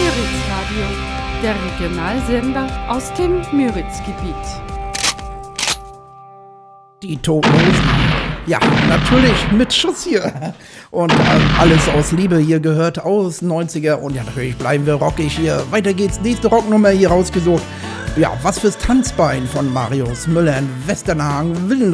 Müritzradio, der Regionalsender aus dem Müritzgebiet. Die Toten Hosen. Ja, natürlich mit Schuss hier. Und alles aus Liebe hier gehört aus 90er. Und ja, natürlich bleiben wir rockig hier. Weiter geht's, nächste Rocknummer hier rausgesucht. Ja, was fürs Tanzbein von Marius Müller in Westernhagen, Willenloh.